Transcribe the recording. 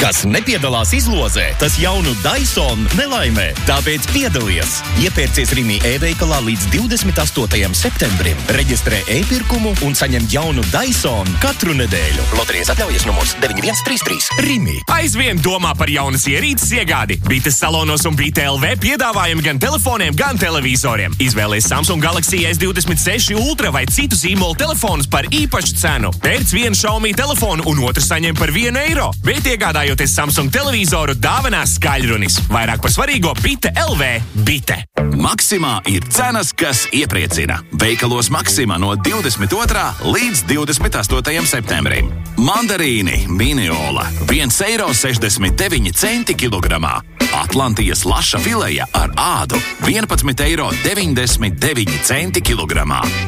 Kas nepiedalās izlozē, tas jaunu Dyson nelaimē. Tāpēc piedalies! Iepērcies Rimi e-veikalā līdz 28. septembrim. Reģistrē e-pirkumu un saņem jaunu Dyson katru nedēļu. Loterijas atļaujas numurs 9133. Rimi. Aizvien domā par jaunas ierīces iegādi. Bites salonos un Bite LV piedāvājumi gan telefoniem, gan televizoriem. Izvēlies Samsung Galaxy S26 Ultra vai citu zīmolu telefonus par īpašu cenu. Pērc vienu Xiaomi telefonu un otru saņem par €1. Bet iegādājoties Samsung televizoru, dāvanās skaļrunis. Vairāk par svarīgo Bite LV. Bite. Maksimā ir cenas, kas iepriecina. Veikalos Maksimā no 22. līdz 28. septembrim. Mandarīni Miniola €1,69 kilogramā. Atlantijas laša fileja ar ādu €11,99 kilogramā.